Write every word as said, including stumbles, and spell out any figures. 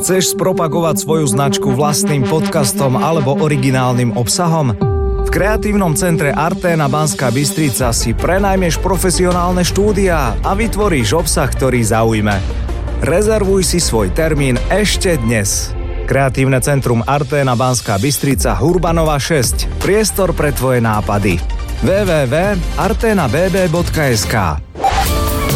Chceš spropagovať svoju značku vlastným podcastom alebo originálnym obsahom? V kreatívnom centre Arténa Banská Bystrica si prenajmeš profesionálne štúdiá a vytvoríš obsah, ktorý zaujme. Rezervuj si svoj termín ešte dnes. Kreatívne centrum Arténa Banská Bystrica Hurbanova šesť. Priestor pre tvoje nápady. w w w bodka artena b b bodka es ka